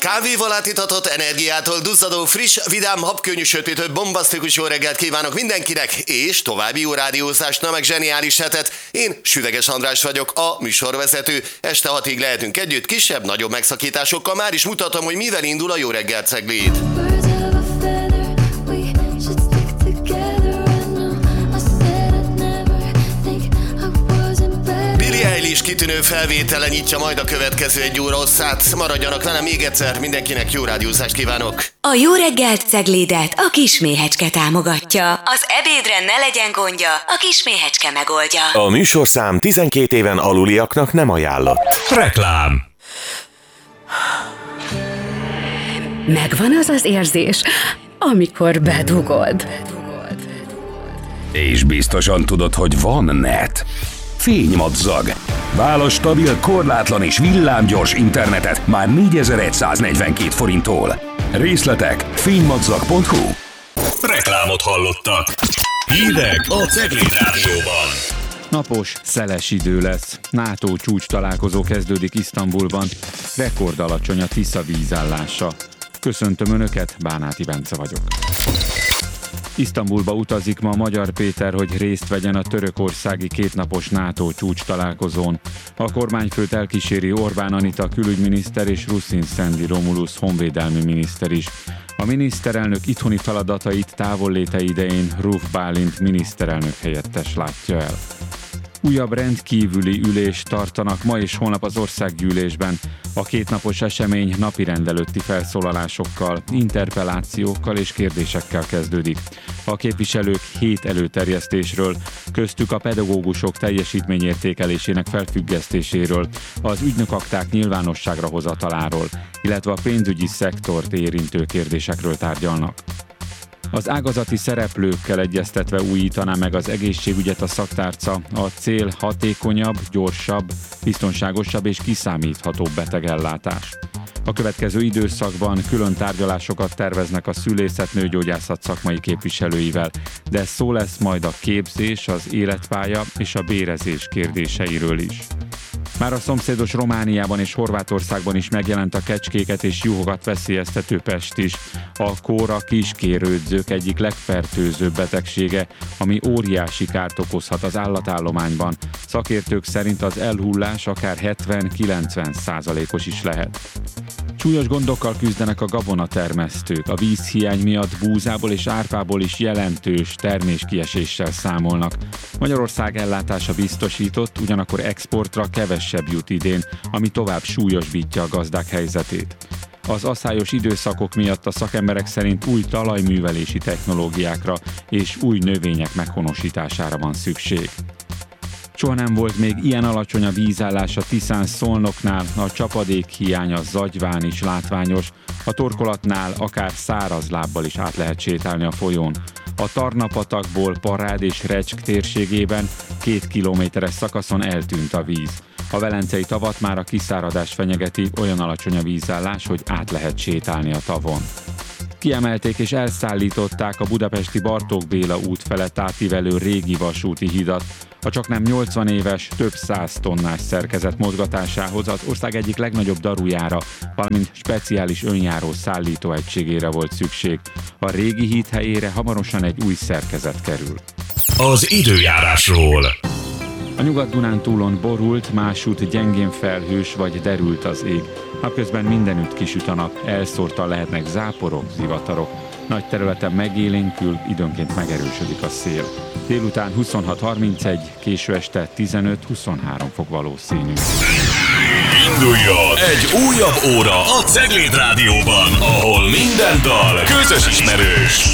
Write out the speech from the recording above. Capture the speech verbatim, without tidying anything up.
Kávéval átitatott energiától duzzadó, friss, vidám, habkönnyű, sötétött, bombasztikus jó reggelt kívánok mindenkinek, és további jó rádiózást, na meg zseniális hetet. Én Süveges András vagyok, a műsorvezető. Este hatig lehetünk együtt, kisebb, nagyobb megszakításokkal. Már is mutatom, hogy mivel indul a jó reggelt cegléd. Eilish kitűnő felvétele nyitja majd a következő egy óra hosszát. Maradjanak velem még egyszer, mindenkinek jó rádiózást kívánok! A jó reggelt Ceglédet a Kisméhecske támogatja. Az ebédre ne legyen gondja, a Kisméhecske megoldja. A műsorszám tizenkét éven aluliaknak nem ajánlott. Reklám. Megvan az az érzés, amikor bedugod. És biztosan tudod, hogy van net. Fénymadzag. Válasz stabil, korlátlan és villámgyors internetet már négyezer-száznegyvenkét forinttól. Részletek fénymadzag pont hu. Reklámot hallottak. Hírek a Cegléd Rádióban. Napos, szeles idő lesz. NATO csúcs találkozó kezdődik Isztambulban. Rekord alacsony a Tisza vízállása. Köszöntöm Önöket, Bánáti Bence vagyok. Isztambulba utazik ma Magyar Péter, hogy részt vegyen a törökországi kétnapos NATO csúcs találkozón. A kormányfőt elkíséri Orbán Anita külügyminiszter és Ruszin Szendi Romulusz honvédelmi miniszter is. A miniszterelnök itthoni feladatait távolléte idején Ruf Bálint miniszterelnök helyettes látja el. Újabb rendkívüli ülést tartanak ma és holnap az országgyűlésben. A kétnapos esemény napirend előtti felszólalásokkal, interpellációkkal és kérdésekkel kezdődik. A képviselők hét előterjesztésről, köztük a pedagógusok teljesítményértékelésének felfüggesztéséről, az ügynökakták nyilvánosságra hozataláról, illetve a pénzügyi szektort érintő kérdésekről tárgyalnak. Az ágazati szereplőkkel egyeztetve újítaná meg az egészségügyet a szaktárca. A cél hatékonyabb, gyorsabb, biztonságosabb és kiszámíthatóbb betegellátás. A következő időszakban külön tárgyalásokat terveznek a szülészet nőgyógyászat szakmai képviselőivel, de szó lesz majd a képzés, az életpálya és a bérezés kérdéseiről is. Már a szomszédos Romániában és Horvátországban is megjelent a kecskéket és juhokat veszélyeztető pest is. A kóra kiskérődzők egyik legfertőzőbb betegsége, ami óriási kárt okozhat az állatállományban. Szakértők szerint az elhullás akár hetven-kilencven százalékos is lehet. Súlyos gondokkal küzdenek a gabonatermesztők. A vízhiány miatt búzából és árpából is jelentős terméskieséssel számolnak. Magyarország ellátása biztosított, ugyanakkor exportra kevesebb jut idén, ami tovább súlyosbítja a gazdák helyzetét. Az aszályos időszakok miatt a szakemberek szerint új talajművelési technológiákra és új növények meghonosítására van szükség. Soha nem volt még ilyen alacsony a vízállás a Tiszán Szolnoknál, a csapadék hiánya Zagyván is látványos, a torkolatnál akár száraz lábbal is át lehet sétálni a folyón. A Tarna-patakból Parád és Recsk térségében két kilométeres szakaszon eltűnt a víz. A Velencei tavat már a kiszáradás fenyegeti, olyan alacsony a vízállás, hogy át lehet sétálni a tavon. Kiemelték és elszállították a budapesti Bartók Béla út felett átívelő régi vasúti hidat. A csaknem nyolcvan éves, több száz tonnás szerkezet mozgatásához az ország egyik legnagyobb darujára, valamint speciális önjáró szállítóegységére volt szükség. A régi híd helyére hamarosan egy új szerkezet kerül. Az időjárásról. A Nyugat-Dunántúlon borult, másút gyengén felhős vagy derült az ég. Napközben mindenütt kisüt a nap, elszórtan lehetnek záporok, zivatarok. Nagy területen megélénkül, időnként megerősödik a szél. Délután huszonhat harmincegy, késő este tizenöt-huszonhárom fok valószínű. Induljon egy újabb óra a Cegléd Rádióban, ahol minden dal közös ismerős.